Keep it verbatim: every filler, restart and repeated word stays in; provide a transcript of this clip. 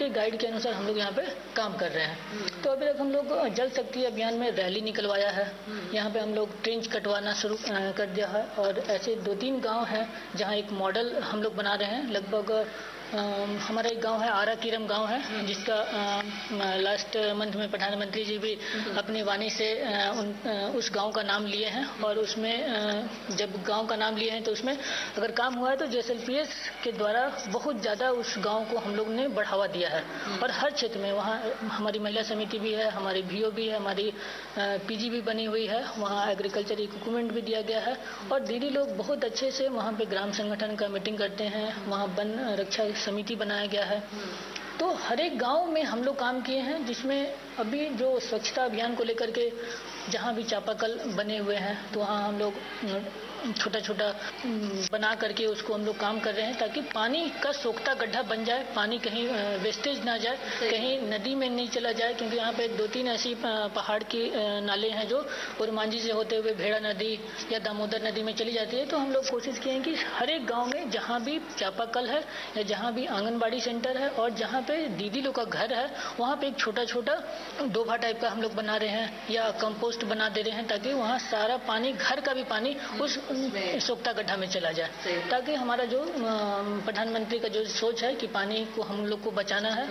उनके गाइड के अनुसार हम लोग यहाँ पे काम कर रहे हैं। तो अभी तक हम लोग जल शक्ति अभियान में रैली निकलवाया है, यहाँ पे हम लोग ट्रेंच कटवाना शुरू कर दिया है और ऐसे दो तीन गांव हैं जहाँ एक मॉडल हम लोग बना रहे हैं। लगभग हमारा एक गांव है आरा किरम गांव है, जिसका लास्ट मंथ में प्रधानमंत्री जी भी अपनी वाणी से आ, उन, आ, उस गांव का नाम लिए हैं और उसमें आ, जब गांव का नाम लिए हैं तो उसमें अगर काम हुआ है तो जेएसएलपीएस के द्वारा बहुत ज़्यादा उस गांव को हम लोग ने बढ़ावा दिया है। और हर क्षेत्र में वहाँ हमारी महिला समिति भी है, हमारी बीओ भी है, हमारी पीजी भी बनी हुई है, वहाँ एग्रीकल्चर इक्विपमेंट भी दिया गया है और दीदी लोग बहुत अच्छे से वहाँ पे ग्राम संगठन का मीटिंग करते हैं, वहाँ वन रक्षा समिति बनाया गया है। तो हर एक गांव में हम लोग काम किए हैं, जिसमें अभी जो स्वच्छता अभियान को लेकर के जहाँ भी चापाकल बने हुए हैं तो वहाँ हम लोग छोटा छोटा बना करके उसको हम लोग काम कर रहे हैं ताकि पानी का सोखता गड्ढा बन जाए, पानी कहीं वेस्टेज ना जाए, कहीं नदी में नहीं चला जाए। क्योंकि यहाँ पे दो तीन ऐसी पहाड़ की नाले हैं जो उरमांझी से होते हुए भेड़ा नदी या दामोदर नदी में चली जाती है। तो हम लोग कोशिश किए हैं कि हर एक गाँव में जहाँ भी चापाकल है या जहाँ भी आंगनबाड़ी सेंटर है और जहाँ पे दीदी लोग का घर है वहाँ पे एक छोटा छोटा डोभा टाइप का हम लोग बना रहे हैं या कंपोस्ट बना दे रहे हैं ताकि वहाँ सारा पानी, घर का भी पानी उस सोखता गड्ढा में चला जाए, ताकि हमारा जो प्रधानमंत्री का जो सोच है कि पानी को हम लोग को बचाना है